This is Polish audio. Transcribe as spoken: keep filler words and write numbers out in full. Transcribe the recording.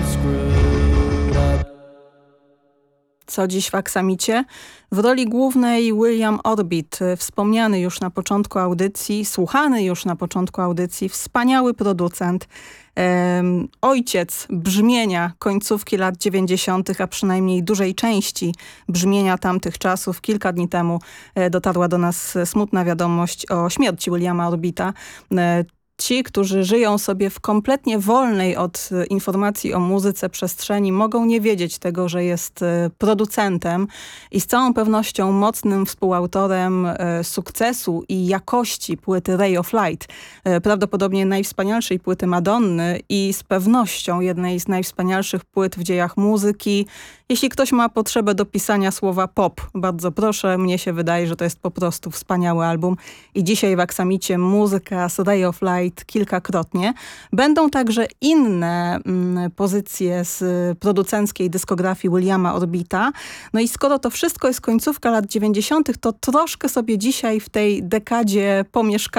screwed up. Co dziś w Aksamicie? W roli głównej William Orbit, wspomniany już na początku audycji, słuchany już na początku audycji, wspaniały producent, um, ojciec brzmienia końcówki lat dziewięćdziesiątych, a przynajmniej dużej części brzmienia tamtych czasów. Kilka dni temu e, dotarła do nas smutna wiadomość o śmierci Williama Orbita. E, Ci, którzy żyją sobie w kompletnie wolnej od informacji o muzyce przestrzeni, mogą nie wiedzieć tego, że jest producentem i z całą pewnością mocnym współautorem sukcesu i jakości płyty Ray of Light. Prawdopodobnie najwspanialszej płyty Madonny i z pewnością jednej z najwspanialszych płyt w dziejach muzyki. Jeśli ktoś ma potrzebę dopisania słowa pop, bardzo proszę, mnie się wydaje, że to jest po prostu wspaniały album. I dzisiaj w Aksamicie muzyka z Ray of Light kilkakrotnie. Będą także inne mm, pozycje z producenckiej dyskografii Williama Orbita. No i skoro to wszystko jest końcówka lat dziewięćdziesiątych, to troszkę sobie dzisiaj w tej dekadzie pomieszkamy.